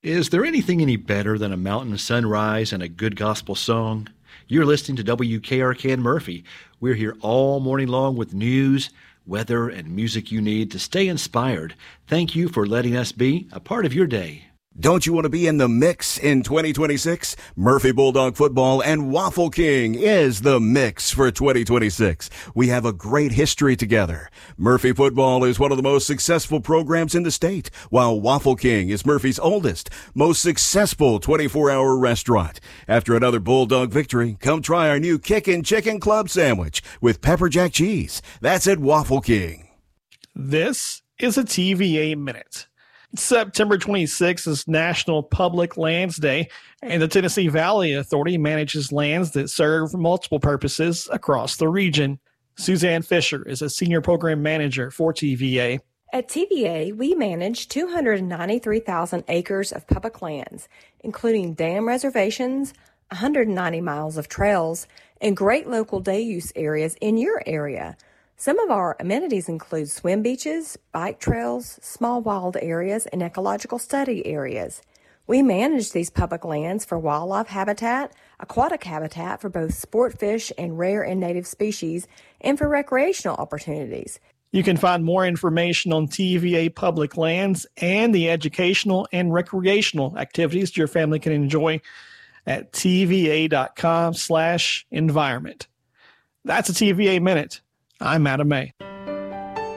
Is there anything any better than a mountain sunrise and a good gospel song? You're listening to WKRK Murphy. We're here all morning long with news, weather, and music you need to stay inspired. Thank you for letting us be a part of your day. Don't you want to be in the mix in 2026? Murphy Bulldog Football and Waffle King is the mix for 2026. We have a great history together. Murphy Football is one of the most successful programs in the state, while Waffle King is Murphy's oldest, most successful 24-hour restaurant. After another Bulldog victory, come try our new Kickin' Chicken Club sandwich with pepper jack cheese. That's at Waffle King. This is a TVA Minute. September 26th is National Public Lands Day, and the Tennessee Valley Authority manages lands that serve multiple purposes across the region. Suzanne Fisher is a senior program manager for TVA. At TVA, we manage 293,000 acres of public lands, including dam reservations, 190 miles of trails, and great local day use areas in your area. Some of our amenities include swim beaches, bike trails, small wild areas, and ecological study areas. We manage these public lands for wildlife habitat, aquatic habitat for both sport fish and rare and native species, and for recreational opportunities. You can find more information on TVA public lands and the educational and recreational activities your family can enjoy at tva.com/environment. That's a TVA Minute. I'm Adam May.